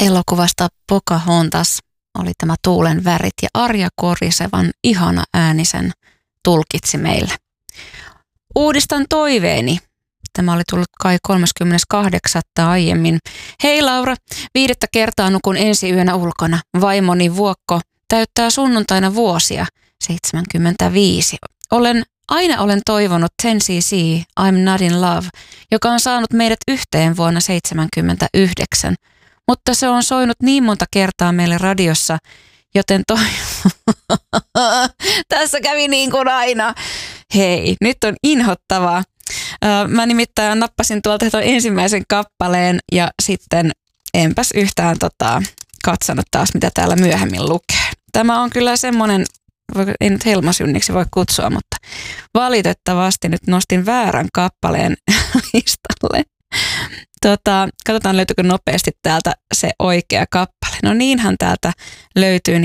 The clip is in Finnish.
elokuvasta Pocahontas oli tämä Tuulen värit ja Arja Korisevan ihana äänisen tulkitsi meille. Uudistan toiveeni. Tämä oli tullut kai 38. aiemmin. Hei Laura, 5. kertaa nukun ensi yönä ulkona. Vaimoni Vuokko täyttää sunnuntaina vuosia, 75. Aina olen toivonut 10cc I'm Not in Love, joka on saanut meidät yhteen vuonna 1979. Mutta se on soinut niin monta kertaa meille radiossa, joten tässä kävi niin kuin aina. Hei, nyt on inhottavaa. Mä nimittäin nappasin tuolta tuon ensimmäisen kappaleen ja sitten enpäs yhtään katsonut taas, mitä täällä myöhemmin lukee. Tämä on kyllä semmoinen, ei nyt helmasynniksi voi kutsua, mutta valitettavasti nyt nostin väärän kappaleen listalle. Katsotaan löytyykö nopeasti täältä se oikea kappale. No niinhän täältä löytyy.